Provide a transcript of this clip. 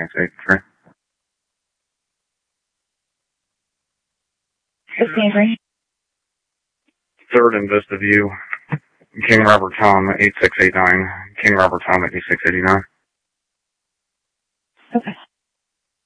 can't say for free. What's the injury? 3rd and Vista View. King Robert Tom, 8689. King Robert Tom, 8689. Okay.